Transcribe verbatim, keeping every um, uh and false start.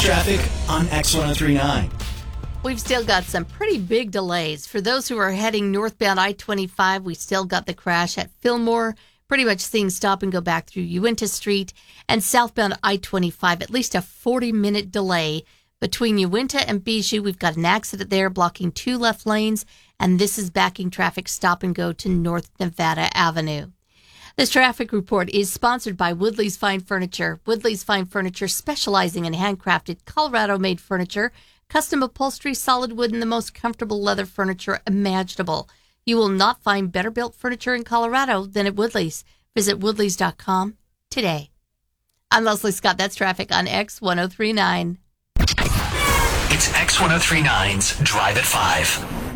traffic on X ten thirty-nine. We've still got some pretty big delays. For those who are heading northbound I twenty-five, we still got the crash at Fillmore, pretty much seeing stop and go back through Uinta Street. And southbound I twenty-five, at least a forty-minute delay between Uinta and Bijou. We've got an accident there blocking two left lanes, and this is backing traffic stop and go to North Nevada Avenue. This traffic report is sponsored by Woodley's Fine Furniture. Woodley's Fine Furniture, specializing in handcrafted Colorado-made furniture, custom upholstery, solid wood, and the most comfortable leather furniture imaginable. You will not find better built furniture in Colorado than at Woodley's. Visit woodleys dot com today. I'm Leslie Scott. That's traffic on X ten thirty-nine. It's X ten thirty-nine's Drive at five.